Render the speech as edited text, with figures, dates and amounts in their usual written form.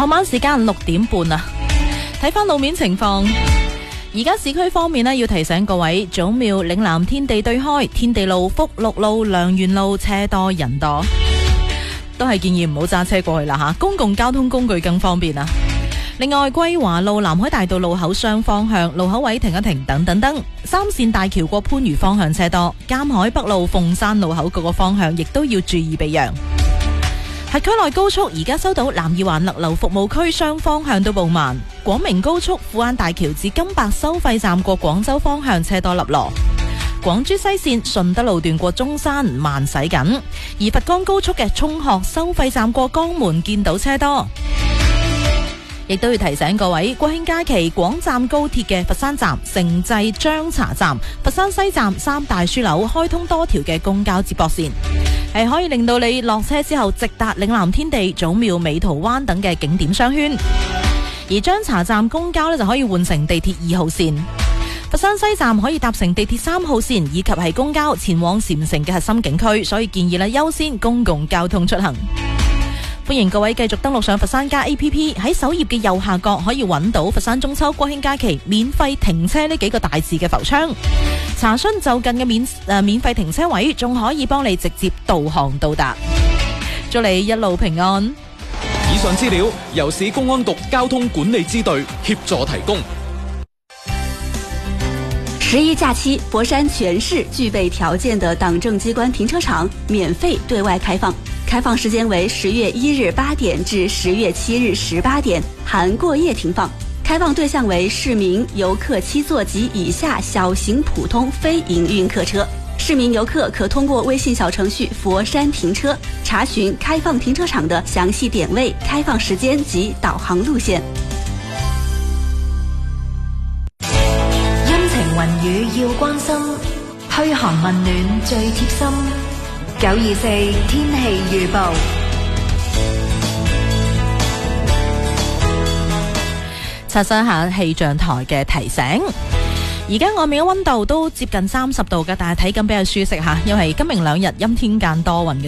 傍晚時間6點半啊。睇翻路面情況，而家市區方面呢，要提醒各位，祖廟嶺南天地對開天地路、福祿路、良緣路車多人多，都係建議唔好揸車過去啦吓，公共交通工具更方便啊。另外，歸華路南海大道路口雙方向路口位停一停等等等，三線大橋過番禺方向車多，監海北路鳳山路口各個方向亦都要注意避讓。轄區內高速而家收到南二環勒流服務區雙方向都報慢，廣明高速富安大橋至金白收費站過廣州方向車多立羅，廣珠西線順德路段過中山慢駛緊，而佛岡高速嘅涌鶴收費站過江門見到車多。亦都要提醒各位，國慶假期廣湛高鐵嘅佛山站、城際張槎站、佛山西站三大樞紐開通多條嘅公交接駁線，係可以令到你落車之後直達嶺南天地、祖廟、美圖灣等嘅景點商圈。而張槎站公交就可以換乘地鐵2號線，佛山西站可以搭乘地鐵3號線，以及係公交前往禪城嘅核心景區，所以建議優先公共交通出行。歡迎各位繼續登錄上佛山家 APP， 喺首頁嘅右下角可以揾到佛山中秋國慶假期免費停車呢幾個大字嘅浮窗，查詢就近嘅免費停車位，仲可以幫你直接導航到達。祝你一路平安。 以上資料由市公安局交通管理支隊協助提供。 11假期，佛山全市具備條件的黨政機關停車場免費對外開放，開放時間為10月1日8點至10月7日18點，含過夜停放。開放對象為市民、遊客7座及以下小型普通非營運客車。市民遊客可通過微信小程序佛山停車查詢開放停車場的詳細點位、開放時間及導航路線。 雲雨要關心，噓寒問暖最貼心。924天氣預報。 刷新下氣象台嘅提醒，而家外面嘅溫度都接近30度嘅，但係體感比較舒適吓，因為今明兩日陰天間多雲嘅。